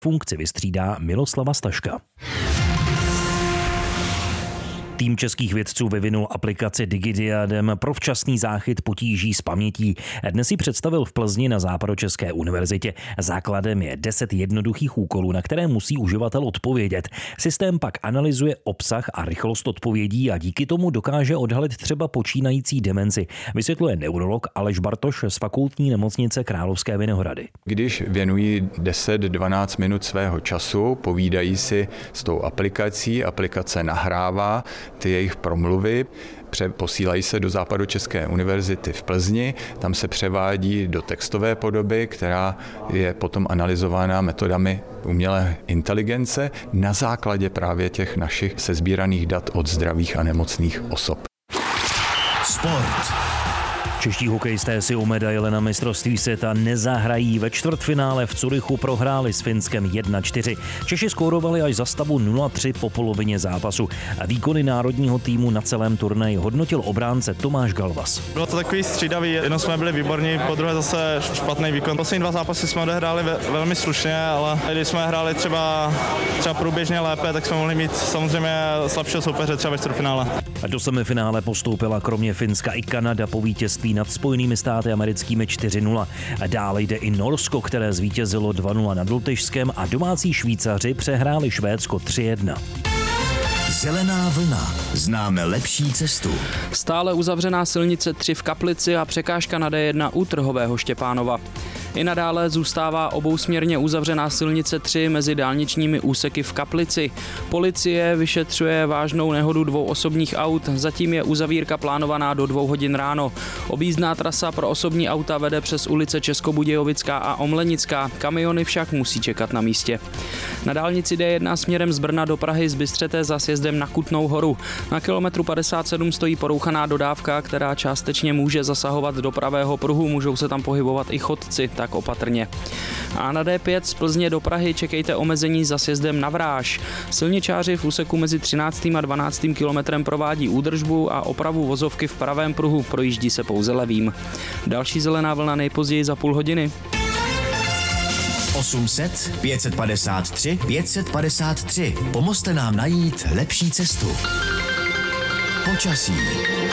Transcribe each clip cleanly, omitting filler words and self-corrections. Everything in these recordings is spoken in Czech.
Funkci vystřídá Miloslava Staška. Tým českých vědců vyvinul aplikaci DigiDiadem pro včasný záchyt potíží s pamětí. Dnes ji představil v Plzni na Západočeské univerzitě. Základem je 10 jednoduchých úkolů, na které musí uživatel odpovědět. Systém pak analyzuje obsah a rychlost odpovědí a díky tomu dokáže odhalit třeba počínající demenci, vysvětluje neurolog Aleš Bartoš z Fakultní nemocnice Královské Vinohrady. Když věnují 10-12 minut svého času, povídají si s tou aplikací, aplikace nahrává ty jejich promluvy, posílají se do Západočeské univerzity v Plzni, tam se převádí do textové podoby, která je potom analyzována metodami umělé inteligence na základě právě těch našich sesbíraných dat od zdravých a nemocných osob. Sport. Čeští hokejisté si o medaile na mistrovství světa nezahrají. Ve čtvrtfinále v Curychu prohráli s Finskem 1-4. Češi skórovali až za stavu 0-3 po polovině zápasu. A výkony národního týmu na celém turnaji hodnotil obránce Tomáš Galvas. Bylo to takový střídavý, jednou jsme byli výborní, po druhé zase špatný výkon. Poslední 2 zápasy jsme odehráli velmi slušně, ale když jsme hráli třeba průběžně lépe, tak jsme mohli mít samozřejmě slabšího soupeře třeba ve čtvrtfinále. A do semifinále postoupila kromě Finska i Kanada po vítězství nad Spojenými státy americkými 4-0. A dále jde i Norsko, které zvítězilo 2-0 nad Lotyšskem a domácí Švýcaři přehráli Švédsko 3-1. Zelená vlna. Známe lepší cestu. Stále uzavřená silnice 3 v Kaplici a překážka na D1 u Trhového Štěpánova. I nadále zůstává obousměrně uzavřená silnice 3 mezi dálničními úseky v Kaplici. Policie vyšetřuje vážnou nehodu 2 osobních aut, zatím je uzavírka plánovaná do 2 hodin ráno. Objízdná trasa pro osobní auta vede přes ulice Českobudějovická a Omlenická, kamiony však musí čekat na místě. Na dálnici D1 směrem z Brna do Prahy z Bystřete za sjezdem na Kutnou Horu. Na kilometru 57 stojí porouchaná dodávka, která částečně může zasahovat do pravého pruhu, můžou se tam pohybovat i chodci, tak opatrně. A na D5 z Plzně do Prahy čekejte omezení za sjezdem na Vráž. Silničáři v úseku mezi 13. a 12. kilometrem provádí údržbu a opravu vozovky v pravém pruhu, projíždí se pouze levým. Další zelená vlna nejpozději za půl hodiny. 800 553 553. Pomozte nám najít lepší cestu. Počasí.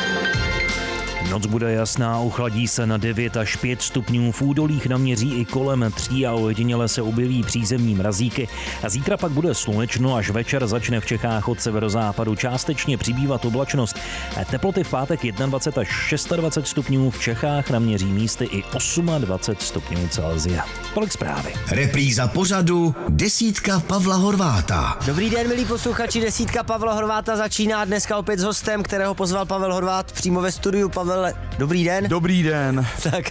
Noc bude jasná, ochladí se na 9 až 5 stupňů, v údolích naměří i kolem 3 a ojediněle se objeví přízemní mrazíky. A zítra pak bude slunečno, až večer začne v Čechách od severozápadu částečně přibývat oblačnost. Teploty v pátek 21 až 26 stupňů, v Čechách naměří místy i 28 stupňů Celsia. Tolik zprávy. Repríza pořadu Desítka Pavla Horváta. Dobrý den, milí posluchači, Desítka Pavla Horváta začíná dneska opět s hostem, kterého pozval Pavel Horvát přímo ve studiu. Pavel, dobrý den. Dobrý den. Tak,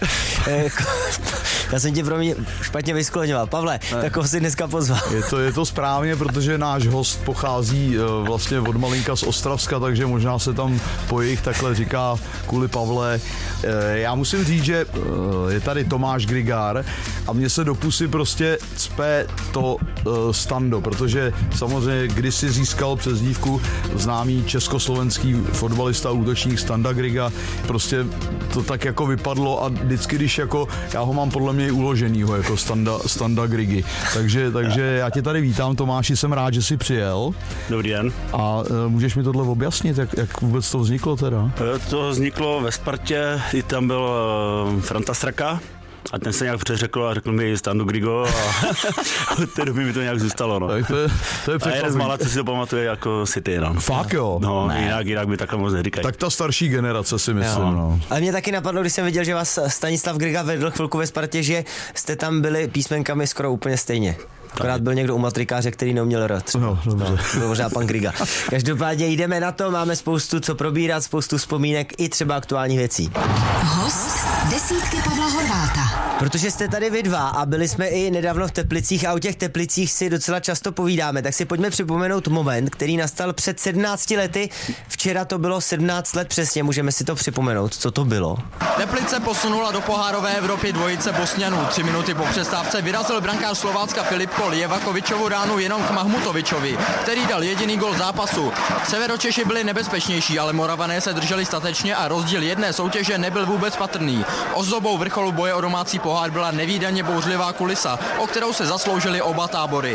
já jsem tě pro mě špatně vyskloňoval. Pavle, tak ho si dneska pozval. Je to správně, protože náš host pochází vlastně od malinka z Ostravska, takže možná se tam po jejich takhle říká kvůli Pavle. Já musím říct, že je tady Tomáš Grigár a mně se do pusy prostě cpe to Stando, protože samozřejmě kdysi získal přezdívku známý československý fotbalista, útočník Standa Griga. Prostě to tak jako vypadlo a vždycky, když jako já ho mám podle mě uloženýho jako Standa Grigy. Takže já tě tady vítám, Tomáši, jsem rád, že jsi přijel. Dobrý den. A můžeš mi tohle objasnit, jak vůbec to vzniklo teda? To vzniklo ve Spartě, i tam byl Franta Straka. A ten se nějak přeřekl a řekl mi Stando Grigo a od té doby mi to nějak zůstalo. No. Tak to je a jeden z mála, co si to pamatuje jako City. No. Fakt jo? No, jinak by takhle moc neříkají. Tak ta starší generace si myslím. No. Ale mě taky napadlo, když jsem viděl, že vás Stanislav Griga vedl chvilku ve Spartě, že jste tam byli písmenkami skoro úplně stejně. Akorát byl někdo u matrikáře, který neuměl R. No, byl možná pan Griga. Každopádně jdeme na to, máme spoustu co probírat, spoustu vzpomínek i třeba aktuálních věcí. Host Desítky Pavla Horváta. Protože jste tady vy dva a byli jsme i nedávno v Teplicích a o těch Teplicích si docela často povídáme, tak si pojďme připomenout moment, který nastal před 17 lety. Včera to bylo 17 let přesně, můžeme si to připomenout. Co to bylo? Teplice posunula do pohárové Evropy dvojice Bosňanů. 3 minuty po přestávce vyrazil brankář Slovácka Filip Kol Jevakovičovu ránu jenom k Mahmutovičovi, který dal jediný gol zápasu. Severočeši byli nebezpečnější, ale Moravané se drželi statečně a rozdíl jedné soutěže nebyl vůbec patrný. Ozdobou vrcholu boje o domácí pohár byla nevídaně bouřlivá kulisa, o kterou se zasloužili oba tábory.